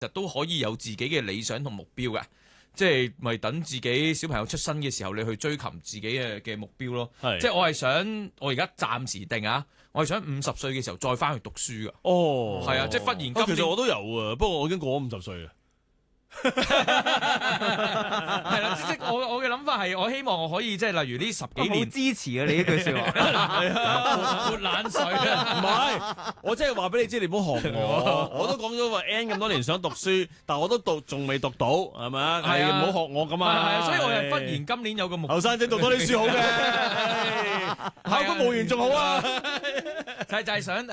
實都可以有自己嘅理想同目標嘅。即係咪等自己小朋友出生嘅時候，你去追求自己嘅目標咯？即係我係想，我而家暫時定啊，我係想50歲嘅時候再翻去讀書噶。 哦， 係啊，即係忽然今年其實我都有啊，不過我已經過咗50歲啦。 係啦，即我嘅諗法係，我希望我可以即係例如呢10幾年支持啊！你呢句説話係啊，潑冷水啊！ 唔係，我真係話俾你知，你唔好學我。我都講咗話 N 咁多年想讀書，但我都仲未讀到，係咪啊？係唔好學我咁啊！ 係啊，所以我係忽然今年有個目標， 後生仔讀多啲書好嘅，考公務員仲好啊！ 就係想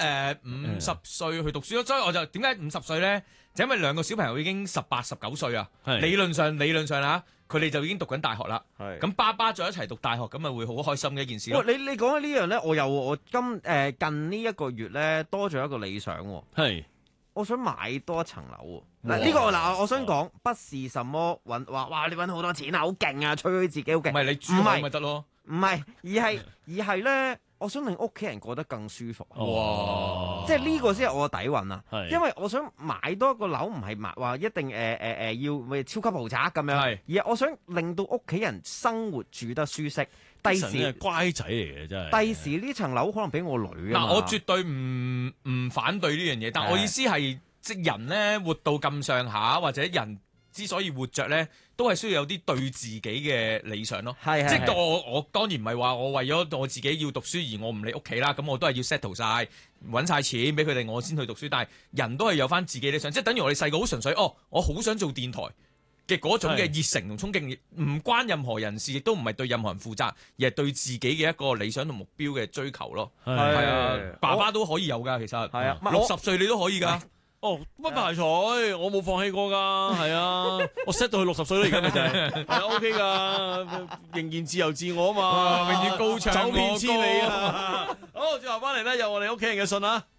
50歲去讀書咯。所以我就點解50歲咧？就因為兩個小朋友已經18、19歲啊，理論上啊，佢哋就已經讀緊大學啦。咁爸爸再一齊讀大學，咁咪會好開心嘅一件事咯。 你講起呢樣咧，我近呢一個月咧多咗一個理想喎。 係， 我想買多一層樓喎。嗱呢個我想講不是什麼哇你揾好多錢啊，好勁啊，吹自己好勁。 唔係你住咪得咯？ 唔係，而係咧。我想令屋企人過得更舒服。 哇！ 即係呢個先係我嘅底蘊啊！ 係因為我想買多一個樓，唔係話一定要超級豪宅咁樣，而係我想令到屋企人生活住得舒適。第時乖仔嚟嘅真係。 第時呢層樓可能俾我女啊嘛。 嗱，我絕對唔反對呢樣嘢，但我意思係即係人咧活到咁上下，或者人之所以活着咧，都係需要有啲對自己嘅理想咯。即係我當然唔係話我為咗我自己要讀書而我唔理屋企啦，咁我都係要 settle 晒，揾晒錢俾佢哋，我先去讀書。但係人都係有翻自己理想，即係等於我哋細個好純粹，我好想做電台嘅嗰種嘅熱誠同衝勁，唔關任何人事，亦都唔係對任何人負責，而係對自己嘅一個理想同目標嘅追求咯。係啊，爸爸都可以有㗎，其實係啊，60歲你都可以㗎。 不排除，我冇放棄過㗎，係啊，我 set 到去60歲啦，而家咪就係OK 㗎，仍然自由自我啊嘛， 永遠高唱走遍千里啊！好，最後翻嚟咧，有我哋屋企人嘅信啊。